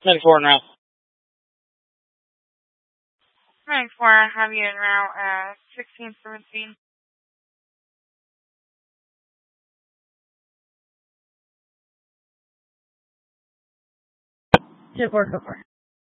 94 en route. 94, I have you en route 1617. 2-4, go for it.